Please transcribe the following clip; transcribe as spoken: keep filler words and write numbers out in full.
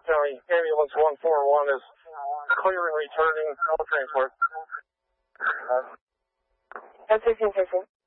County Ambulance one four one is clear and returning. No transport. That's fifteen fifteen.